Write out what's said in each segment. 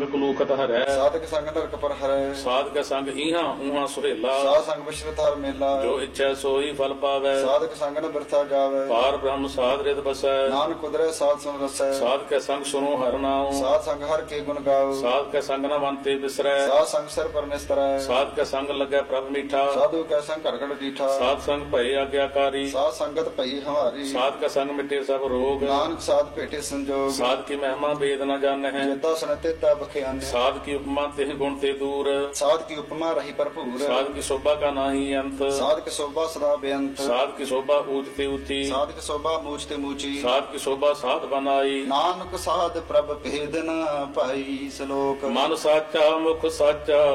ਸੰਗ ਕਲੂਖਤ ਹਰੈ ਸਾਧਕ ਸੰਗ ਨਰਕ ਪਰ ਹਰੈ ਸਾਧਕ ਸੰਗ ਈਹਾਂ ਊਹਾਂ ਸੁਹੇਲਾ ਸਾਧ ਸੰਗ ਬਿਸ਼ਰਤ ਹਰ ਮੇਲਾ ਜੋ ਇੱਛਾ ਸੋਈ ਫਲ ਪਾਵੈ ਸਾਧਕ ਸੰਗ ਨ ਬਿਰਥਾ ਜਾਵੈ ਪਾਰ ਬ੍ਰਹਮ ਸਾਧ ਰਿਤ ਬਸੈ ਨਾਨਕ ਕੁਦਰੈ ਸਾਧ ਸੁਨ ਰਸੈ ਸਾਧਕ ਸੰਗ ਸੁਨੋ ਹਰਿ ਨਾਉ ਸਾਧ ਸੰਗ ਹਰ ਕੇ ਗੁਣ ਗਾਓ ਸਾਧਕ ਸੰਗ ਨ ਮੰਤੇ ਬਿਸਰੈ ਸਾਧ ਸੰਗ ਸਿਰ ਪਰ ਨਿਸਤਰੈ ਸਾਧਕ ਸੰਗ ਲੱਗੈ ਪ੍ਰਭ ਮੀਠਾ ਸਾਧੂ ਕੈ ਸੰਗ ਘੜ ਘੜ ਡੀਠਾ ਸਾਧ ਸੰਗ ਭਏ ਆਗਿਆਕਾਰੀ ਸਾਧ ਸੰਗਤ ਭਈ ਹਮਾਰੀ ਸਾਧਕ ਸੰਗ ਮਿਟੇ ਸਭ ਰੋਗ ਨਾਨਕ ਸਾਧ ਭੇਟੇ ਸੰਜੋਗ ਸਾਧ ਕੀ ਮਹਿਮਾ ਵੇਦ ਨ ਜਾਣਹਿ ਜੇਤਾ ਸੁਨਤੇ ਤਾ ਬਖਿਆਨੇ ਸਾਧ ਕੀ ਉਪਮਾ ਤਿਹ ਗੁਣ ਤੇ ਦੂਰ ਸਾਧ ਕੀ ਉਪਮਾ ਰਹੀ ਭਰਪੂਰ ਸਾਧ ਕੀ ਸ਼ੋਭਾ ਕਾ ਨਾਹੀ ਅੰਤ ਸਾਧ ਕੀ ਸੋਭਾ ਸਦਾ ਬੇਅੰਤ ਸਾਧ ਕੀ ਸ਼ੋਭਾ ਊਚ ਤੇ ਉੱਚੀ ਸਾਧ ਕੀ ਸੋਭਾ ਮੂਚ ਤੇ ਮੂਚੀ ਸਾਧ ਕੀ ਸ਼ੋਭਾ ਸਾਧ ਬਨਾਈ ਨਾਨਕ ਸਾਧ ਪ੍ਰਭ ਭੇਦ ਨ ਭਾਈ ਸ਼ਲੋਕ ਮਨ ਸਾਚਾ ਮੁਖ ਸਾਚਾ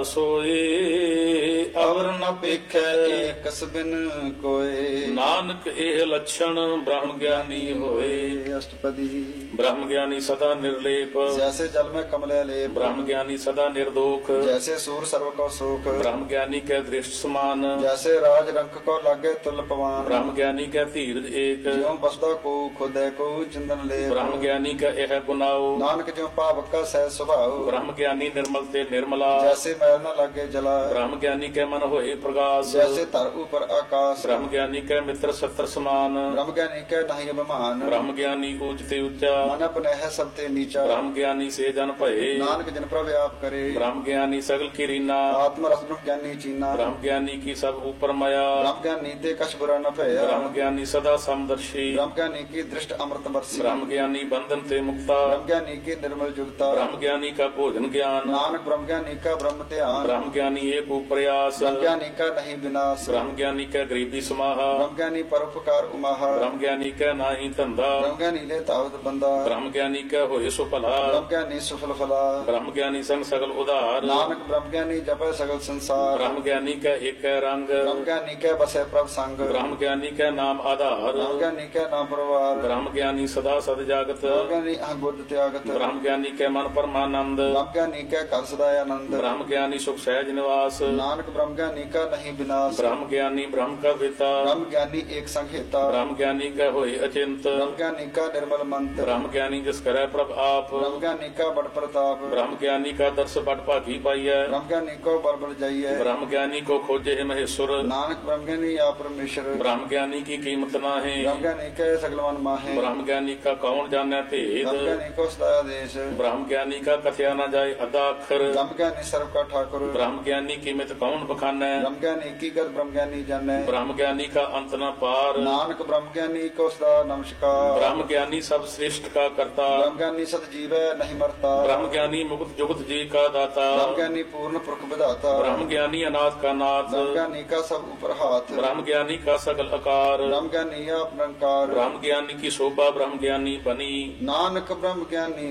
ਸੋਏ ਅਵਰ ਨ ਪੇਖੈ ਏਕਸ ਬਿਨ ਕੋਏ ਨਾਨਕ ਇਹ ਲੱਛਣ ਬ੍ਰਹਮ ਗਿਆਨੀ ਹੋਏ ਅਸ਼ਟਪਦੀ ਬ੍ਰਹਮ ਗਿਆਨੀ ਸਦਾ ਨਿਰਲੇਪ ਜੈਸੇ ਜਲ ਮੈਂ ਕਮਲੇ ਲੇਪ ਬ੍ਰਹਮ ਗਿਆਨੀ ਸਦਾ ਨਿਰਦੋਖ ਜੈਸੇ ਸੂਰ ਸਰਵ ਕੋ ਸੁਖ ਬ੍ਰਹਮ ਗਿਆਨੀ ਕੈ ਦ੍ਰਿਸ਼ਟ ਸਮਾਨ ਜੈਸੇ ਰਾਜ ਰੰਕ ਕੋ ਲਾਗੇ ਤੁਲ ਪਵਾਨ ਬ੍ਰਹਮ ਗਿਆਨੀ ਕੈ ਧੀਰਜ ਏਕ ਜਿਉ ਬਸਦਾ ਕੋ ਖੁਦੈ ਕੋ ਚਿੰਦਨ ਲੈ ਬ੍ਰਹਮ ਗਿਆਨੀ ਕੈ ਇਹ ਗੁਨਾਉ ਨਾਨਕ ਜਿਉ ਪਾਵਕ ਕਾ ਸਹਿ ਸੁਭਾਉ ਬ੍ਰਹਮ ਗਿਆਨੀ ਨਿਰਮਲ ਤੇ ਨਿਰਮਲਾ ਜੈਸੇ ਮੈਲ ਨ ਲਾਗੇ ਜਲਾ ਬ੍ਰਹਮ ਗਿਆਨੀ ਕੈ ਮਨ ਹੋਏ ਪ੍ਰਗਾਸ ਜੈਸੇ ਧਰ ਉਪਰ ਆਕਾਸ਼ ਬ੍ਰਹਮ ਗਿਆਨੀ ਕੈ ਮਿੱਤਰ ਸਤਰ ਸਮਾਨ ਬ੍ਰਹਮ ਗਿਆਨੀ ਕੈ ਨਹੀਂ ਅਭਿਮਾਨ ਬ੍ਰਹਮ ਗਿਆਨੀ ਊਚ ਤੇ ਉੱਚਾ ਮਨ ਆਪਣਹਿ ਸਭ ਤੇ ਨੀਚਾ ਬ੍ਰਹਮ ਗਿਆਨੀ ਸੇ ਜਨ ਭਏ ਨਾਨਕ ਜਿਨ ਪ੍ਰਭ ਆਪ ਕਰੇ ਬ੍ਰਹਮ ਗਿਆਨੀ ਸਗਲ ਕੀ ਰੀਨਾ ਆਤਮ ਰਸ ਬ੍ਰਹਮ ਗਿਆਨੀ ਚੀਨਾ ਬ੍ਰਹਮ ਗਿਆਨੀ ਕੀ ਸਭ ਉਪਰ ਮਾਇਆ ਬ੍ਰਹਮ ਗਿਆਨੀ ਤੇ ਕਛ ਬੁਰਾ ਨ ਭਇਆ ਬ੍ਰਹਮ ਗਿਆਨੀ ਸਦਾ ਸਮਦਰਸ਼ੀ ਬ੍ਰਹਮ ਗਿਆਨੀ ਕੀ ਦ੍ਰਿਸ਼ਟ ਅੰਮ੍ਰਿਤ ਵਰਸੀ ਬ੍ਰਹਮ ਗਿਆਨੀ ਬੰਧਨ ਤੇ ਮੁਕਤਾ ਬ੍ਰਹਮ ਗਿਆਨੀ ਕੀ ਨਿਰਮਲ ਜੁਗਤਾ ਬ੍ਰਹਮ ਗਿਆਨੀ ਕਾ ਭੋਜਨ ਗਿਆਨ ਨਾਨਕ ਬ੍ਰਹਮ ਗਿਆਨੀ ਕਾ ਬ੍ਰਹਮ ਧਿਆਨ ਬ੍ਰਹਮ ਗਿਆਨੀ ਏਕ ਉਪਰਿਆਸ ਬ੍ਰਹਮ ਗਿਆਨੀ ਕਾ ਨਹੀਂ ਵਿਨਾਸ਼ ਬ੍ਰਹਮ ਗਿਆਨੀ ਕੈ ਗਰੀਬੀ ਸਮਾਹਾ ਬ੍ਰਹਮ ਗਿਆਨੀ ਪਰਉਪਕਾਰ ਉਮਾਹਾ ਬ੍ਰਹਮ ਗਿਆਨੀ ਕੈ ਨਾਹੀ ਧੰਦਾ ਬ੍ਰਹਮ ਗਿਆਨੀ ਲੈ ਤਾਵਤ ਬੰਦਾ ਬ੍ਰਹਮ ਗਿਆਨੀ ਕੈ ਹੋਏ ਸੋ ਭਲਾ ਬ੍ਰਹਮ ਗਿਆਨੀ ਸੁਫਲ ਫਲਾ ਬ੍ਰਹਮ ਗਿਆਨੀ ਸੰਗ ਸਗਲ ਉਧਾਰ ਨਾਨਕ ਬ੍ਰਹਮ ਗਿਆਨੀ ਜਪੈ ਸਗਲ ਸੰਸਾਰ ਬ੍ਰਹਮ ਗਿਆਨੀ ਕੈ ਏਕੈ ਰੰਗ ਬ੍ਰਹਮ ਗਿਆਨੀ ਕੈ ਬਸੈ ਪ੍ਰਭ ਸੰਗ ਬ੍ਰਹਮ ਗਿਆਨੀ ਕੈ ਨਾਮ ਆਧਾਰ ਬ੍ਰਹਮ ਗਿਆਨੀ ਕੈ ਨਾਮ ਪਰਵਾਰ ਬ੍ਰਹਮ ਗਿਆਨੀ ਸਦਾ ਸਦ ਜਾਗਤ ਬ੍ਰਹਮ ਗਿਆਨੀ ਅਹੰ ਬੁੱਧ ਤਿਆਗਤ ਬ੍ਰਹਮ ਗਿਆਨੀ ਕੈ ਮਨ ਪਰਮਾਨੰਦ ਬ੍ਰਹਮ ਗਿਆਨੀ ਕੈ ਘਰ ਸਦਾ ਆਨੰਦ ਬ੍ਰਹਮ ਗਿਆਨੀ ਸੁਖ ਸਹਿਜ ਨਿਵਾਸ ਨਾਨਕ ਬ੍ਰਹਮ ਗਿਆਨੀ ਕਾ ਨਹੀਂ ਵਿਨਾਸ਼ ਬ੍ਰਹਮ ਗਿਆਨੀ ਬ੍ਰਹਮ ਕਾ ਪਿਤਾ ਬ੍ਰਹਮ ਗਿਆਨੀ ਏਕ ਸੰਘੇਤਾ ਬ੍ਰਹਮ ਗਿਆਨੀ ਕੈ ਹੋਏ ਅਚਿੰਤ ਬ੍ਰਹਮ ਗਿਆਨੀ ਕਾ ਨਿਰਮਲ ਮੰਤ ਬ੍ਰਹਮ ਗਿਆਨੀ ਜਿਸ ਕਰੈ ਪ੍ਰਭ ਆਪ ਬ੍ਰਹਮ ਗਿਆਨੀ ਕਾ ਬੜ ਪ੍ਰਤਾਪ ਬ੍ਰਹਮ ਗਿਆਨੀ ਕਾ ਦਰਸ ਬੜ ਭਾਗੀ ਪਾਈਐ ਬ੍ਰਹਮ ਗਿਆਨੀ ਕੋ ਬਰਬਰ ਜਾਈਐ ਬ੍ਰਹਮ ਗਿਆਨੀ ਕੋ ਖੋਜੇ ਮਹੇਸ਼ੁਰ ਨਾਨਕ ਬ੍ਰਹਮ ਗਿਆਨੀ ਆ ਪਰਮੇਸ਼ਰ ਬ੍ਰਹਮ ਗਿਆਨੀ ਕੀ ਕੀਮਤ ਨਾਹੀਂ ਬ੍ਰਹਮ ਗਿਆਨੀ ਕੈ ਸਗਲ ਮਨ ਮਾਹੇ ਬ੍ਰਹਮ ਗਿਆਨੀ ਕਾ ਕੌਣ ਜਾਣੈ ਭੇਦ ਬ੍ਰਹਮ ਗਿਆਨੀ ਕੋ ਸਦਾ ਆਦੇਸ਼ ਬ੍ਰਹਮ ਗਿਆਨੀ ਕਾ ਕਥਿਆ ਨਾ ਜਾਏ ਅਦਾ ਅੱਖਰ ਬ੍ਰਹਮ ਗਿਆਨੀ ਸਰਬ ਕਾ ਠਾਕੁਰ ਬ੍ਰਹਮ ਗਿਆਨੀ ਕੀ ਮਿਤ ਕੌਣ ਬਖਾਨੈ ਬ੍ਰਹਮ ਗਿਆਨੀ ਕੀ ਗਤ ਬ੍ਰਹਮ ਗਿਆਨੀ ਜਾਣੈ ਬ੍ਰਹਮ ਗਿਆਨੀ ਕਾ ਅੰਤ ਨ ਪਾਰ ਨਾਨਕ ਬ੍ਰਹਮ ਗਿਆਨੀ ਕੋ ਸਦਾ ਨਮਸਕਾਰ ਬ੍ਰਹਮ ਗਿਆਨੀ ਸਭ ਸ੍ਰਿਸ਼ਟ ਕਾ ਕਰਤਾ ਬ੍ਰਹਮ ਗਿਆਨੀ ਸਤ ਜੀਵੈ ਨਹੀਂ ਮਰਤਾ ਬ੍ਰਹਮ ਗਿਆਨੀ ਮੁਕਤ ਜੁਗਤ ਜੀ ਕਾ ਦਾਤਾ ਬ੍ਰਹਮ ਗਿਆਨੀ ਪੂਰਨ ਪੁਰਖ ਵਿਧਾਤਾ ਬ੍ਰਹਮ ਗਿਆਨੀ ਅਨਾਥ ਕਾ ਨਾਥ ਬ੍ਰਹਮ ਗਿਆਨੀ ਕਾ ਸਭ ਉਪਰ ਹਾਥ ਬ੍ਰਹਮ ਗਿਆਨੀ ਕਾ ਸਗਲ ਆਕਾਰ ਬ੍ਰਹਮ ਗਿਆਨੀ ਆਪ ਨਿਰੰਕਾਰ ਬ੍ਰਹਮ ਗਿਆਨੀ ਕੀ ਸ਼ੋਭਾ ਬ੍ਰਹਮ ਗਿਆਨੀ ਬਨੀ ਨਾਨਕ ਬ੍ਰਹਮ ਗਿਆਨੀ